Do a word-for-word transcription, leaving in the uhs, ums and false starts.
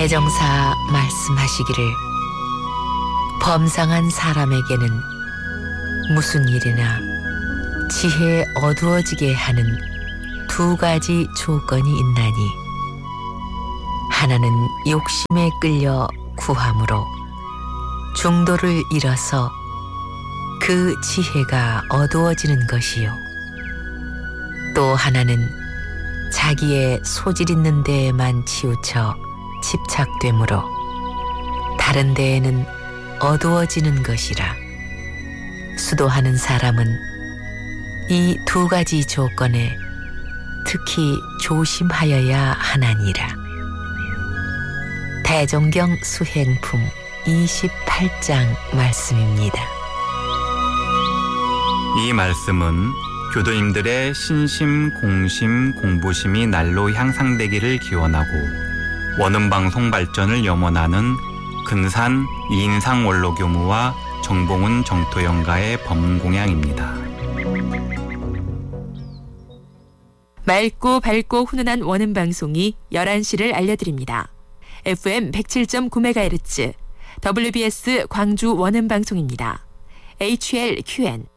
대종사 말씀하시기를 범상한 사람에게는 무슨 일이나 지혜에 어두워지게 하는 두 가지 조건이 있나니 하나는 욕심에 끌려 구함으로 중도를 잃어서 그 지혜가 어두워지는 것이요 또 하나는 자기의 소질 있는 데에만 치우쳐 집착되므로 다른 데에는 어두워지는 것이라. 수도하는 사람은 이 두 가지 조건에 특히 조심하여야 하나니라. 대종경 수행품 이십팔 장 말씀입니다. 이 말씀은 교도님들의 신심, 공심, 공부심이 날로 향상되기를 기원하고 원음방송 발전을 염원하는 근산 이인상 원로교무와 정봉훈 정토연가의 법문공양입니다. 맑고 밝고 훈훈한 원음방송이 열한 시를 알려드립니다. 에프엠 백칠 점 구 메가헤르츠 더블유비에스 광주 원음방송입니다. 에이치엘큐엔